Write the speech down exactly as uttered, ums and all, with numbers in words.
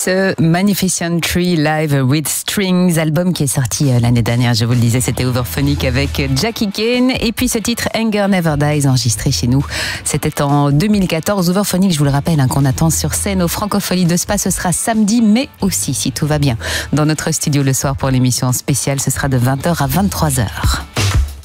ce Magnificent Tree Live with Strings, album qui est sorti l'année dernière, je vous le disais, c'était Overphonic avec Jackie Kane. Et puis ce titre Anger Never Dies, enregistré chez nous, c'était en deux mille quatorze. Overphonic, je vous le rappelle, hein, qu'on attend sur scène au Francofolie de Spa, ce sera samedi, mais aussi, si tout va bien, dans notre studio le soir pour l'émission spéciale, ce sera de vingt heures à vingt-trois heures.